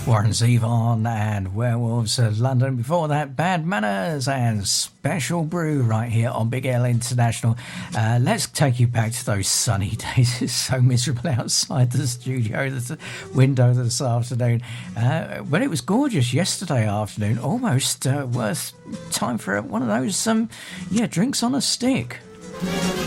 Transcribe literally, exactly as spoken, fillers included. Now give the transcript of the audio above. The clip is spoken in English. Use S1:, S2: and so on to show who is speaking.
S1: Warren Zevon and Werewolves of London. Before that, Bad Manners and Special Brew right here on Big L International. Uh, let's take you back to those sunny days. It's so miserable outside the studio, the window this afternoon. Uh, but it was gorgeous yesterday afternoon. Almost uh, worth time for one of those, um, yeah, drinks on a stick.